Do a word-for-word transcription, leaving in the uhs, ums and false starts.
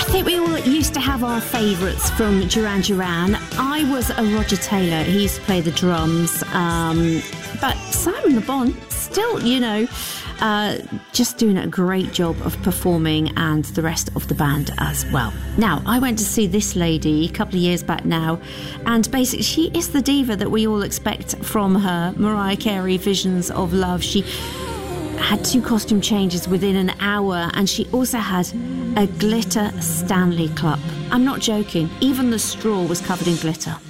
I think we all used to have our favourites from Duran Duran. I was a Roger Taylor. He used to play the drums. Um, but Simon Le Bon, still, you know, uh, just doing a great job of performing, and the rest of the band as well. Now, I went to see this lady a couple of years back now, and basically she is the diva that we all expect from her. Mariah Carey, Visions of Love. She had two costume changes within an hour, and she also had a glitter Stanley Cup. I'm not joking, even the straw was covered in glitter.